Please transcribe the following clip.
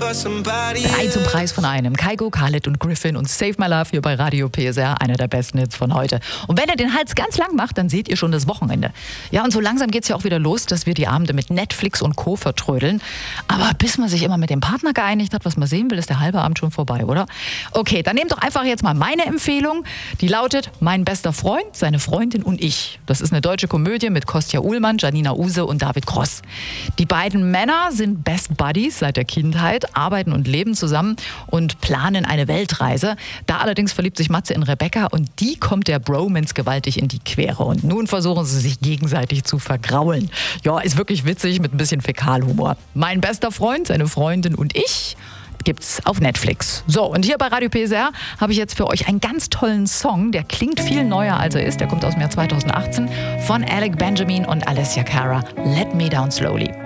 3 zum Preis von einem. Kygo, Khaled und Griffin und Save My Love hier bei Radio PSR, einer der besten Hits von heute. Und wenn ihr den Hals ganz lang macht, dann seht ihr schon das Wochenende. Ja, und so langsam geht's ja auch wieder los, dass wir die Abende mit Netflix und Co. vertrödeln. Aber bis man sich immer mit dem Partner geeinigt hat, was man sehen will, ist der halbe Abend schon vorbei, oder? Okay, dann nehmt doch einfach jetzt mal meine Empfehlung. Die lautet Mein bester Freund, seine Freundin und ich. Das ist eine deutsche Komödie mit Kostja Ullmann, Janina Use und David Cross. Die beiden Männer sind Best Buddies seit der Kindheit, arbeiten und leben zusammen und planen eine Weltreise. Da allerdings verliebt sich Matze in Rebecca und die kommt der Bromance gewaltig in die Quere. Und nun versuchen sie sich gegenseitig zu vergraulen. Ja, ist wirklich witzig mit ein bisschen Fäkalhumor. Mein bester Freund, seine Freundin und ich gibt's auf Netflix. So, und hier bei Radio PSR habe ich jetzt für euch einen ganz tollen Song, der klingt viel neuer als er ist. Der kommt aus dem Jahr 2018 von Alec Benjamin und Alessia Cara. Let Me Down Slowly.